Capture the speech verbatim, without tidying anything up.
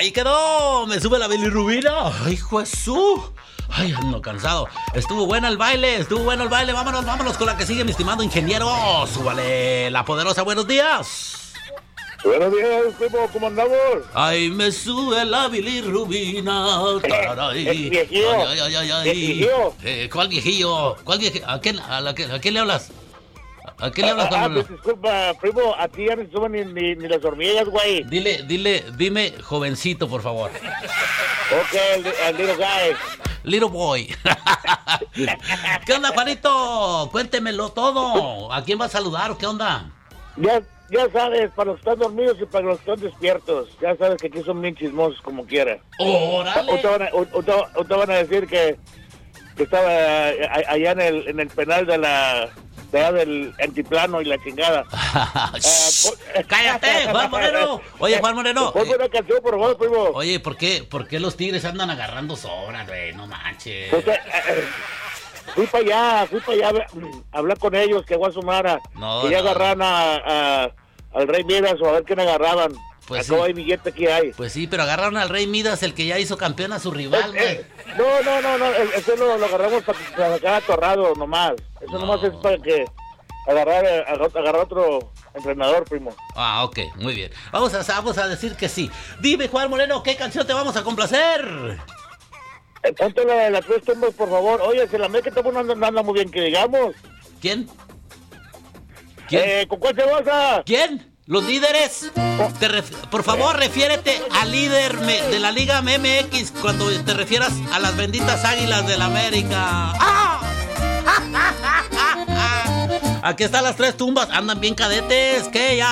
Ahí quedó. Me sube la bilirrubina. Ay, Jesús. Ay, ando cansado. Estuvo buena el baile, estuvo bueno el baile. Vámonos, vámonos con la que sigue, mi estimado ingeniero. Súbale la poderosa. Buenos días. Buenos días, primo, ¿cómo andamos? Ay, me sube la bilirrubina. Tararay. Eh, viejillo. Ay, ay, ay, ay. Viejillo. Eh, ¿Cuál viejillo? ¿Cuál viejillo? ¿A quién, a, la, ¿A quién le hablas? ¿A quién le hablas, Ah, Juan? pues, disculpa, primo, a ti ya no se suben ni, ni, ni las hormigas, güey. Dile, dile, dime jovencito, por favor. Ok, el, el little guy. Little boy. ¿Qué onda, Juanito? Cuéntemelo todo. ¿A quién va a saludar o qué onda? Ya, ya sabes, para los que están dormidos y para los que están despiertos. Ya sabes que aquí son bien chismosos como quiera. ¡Órale! O te van a, o, o te, o te van a decir que, que estaba eh, allá en el, en el penal de la... del antiplano y la chingada. uh, ¡Cállate, Juan Moreno! Oye, Juan Moreno. Ponme eh, una canción, por favor, primo. Oye, ¿por qué, ¿por qué los tigres andan agarrando sobras, güey? No manches. Pues, eh, eh, fui para allá, fui para allá a hablar con ellos, que Guasumara, No, que ya no. agarran a, a, al Rey Midas o a ver quién agarraban. Pues Acá sí. hay billete que hay. Pues sí, pero agarraron al Rey Midas, el que ya hizo campeón a su rival, Eh, güey. eh, no, no, no, no, eh, eso lo, lo agarramos para, para sacar atorrado nomás. Eso No. nomás es para que agarrar, eh, agarrar otro entrenador, primo. Ah, ok, muy bien. Vamos a, vamos a decir que sí. Dime, Juan Moreno, ¿qué canción te vamos a complacer? Eh, ponte la de las tres tumbas, por favor. Oye, que la América tampoco no anda, anda muy bien, que digamos. ¿Quién? ¿Quién? Eh, ¿con cuál se goza? ¿Quién? ¿Los líderes? Te ref- por favor, refiérete al líder me- de la Liga M X cuando te refieras a las benditas Águilas del América. ¡Ah! Aquí están las tres tumbas. Andan bien cadetes. ¿Qué? Ya